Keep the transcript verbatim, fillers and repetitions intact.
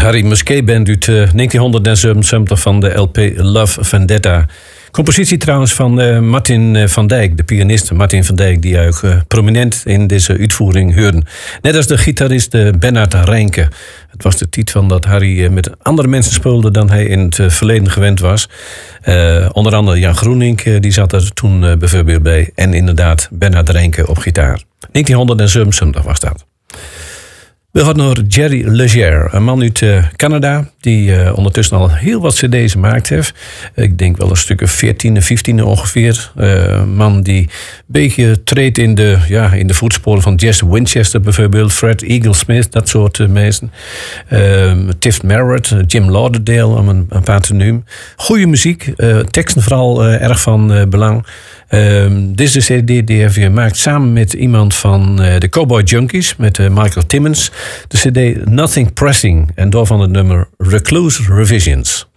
Harry Musquet Band uit uh, negentienhonderdzevenenzeventig van de L P Love Vendetta. Compositie trouwens van uh, Martin van Dijk, de pianist Martin van Dijk, die ook uh, prominent in deze uitvoering hoorde. Net als de gitarist uh, Bernard Reinke. Het was de titel van dat Harry uh, met andere mensen speelde dan hij in het uh, verleden gewend was. Uh, onder andere Jan Groenink, uh, die zat er toen uh, bijvoorbeeld bij. En inderdaad Bernard Reinke op gitaar. negentienhonderdzevenenzeventig was dat. We hadden nog Jerry Leger, een man uit uh, Canada, die uh, ondertussen al heel wat cd's gemaakt heeft. Ik denk wel een stuk of veertien, vijftien ongeveer. Uh, een man die een beetje treedt in de, ja, in de voetsporen van Jess Winchester bijvoorbeeld, Fred Eaglesmith, dat soort uh, mensen. Uh, Tiff Merritt, Jim Lauderdale, om een, een paar te noemen. Goeie muziek, uh, teksten vooral uh, erg van uh, belang. Um, dit is de cd die hij gemaakt samen met iemand van uh, de Cowboy Junkies, met uh, Michael Timmons. De cd Nothing Pressing en daarvan het nummer Recluse Revisions.